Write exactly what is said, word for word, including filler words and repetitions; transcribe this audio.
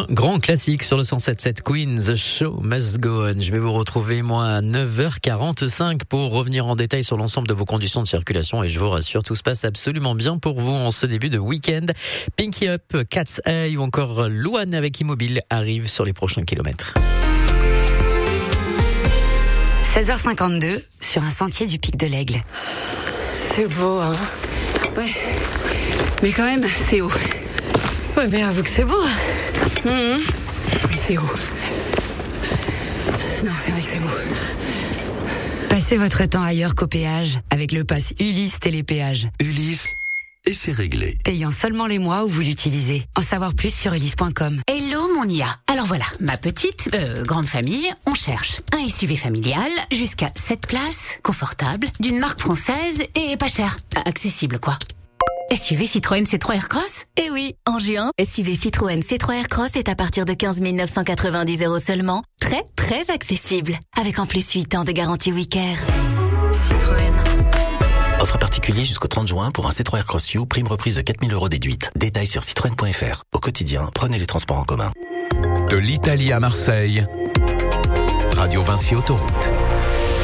grand classique sur le cent sept virgule sept Queen, The Show Must Go On. Je vais vous retrouver, moi, à neuf heures quarante-cinq pour revenir en détail sur l'ensemble de vos conditions de circulation. Et je vous rassure, tout se passe absolument bien pour vous en ce début de week-end. Pinky Up, Cat's Eye ou encore Louane avec Immobile arrivent sur les prochains kilomètres. seize heures cinquante-deux sur un sentier du Pic de l'Aigle. C'est beau, hein? Ouais. Mais quand même, c'est haut. Ouais, mais avoue que c'est beau. Mmh. Oui, c'est haut. Non, c'est vrai que c'est beau. Passez votre temps ailleurs qu'au péage avec le pass Ulysse Télépéage. Ulysse, et c'est réglé. Payant seulement les mois où vous l'utilisez. En savoir plus sur ulysse point com. Hello mon I A. Alors voilà, ma petite, euh, grande famille, on cherche un S U V familial jusqu'à sept places, confortable, d'une marque française et pas cher. Accessible quoi. S U V Citroën C trois Aircross? Eh oui, en juin, S U V Citroën C trois Aircross est à partir de quinze mille neuf cent quatre-vingt-dix euros seulement. Très, très accessible. Avec en plus huit ans de garantie Wicker. Citroën. Offre particulier jusqu'au trente juin pour un C trois Aircross U, prime reprise de quatre mille euros déduite. Détails sur citroën point f r. Au quotidien, prenez les transports en commun. De l'Italie à Marseille, Radio Vinci Autoroute.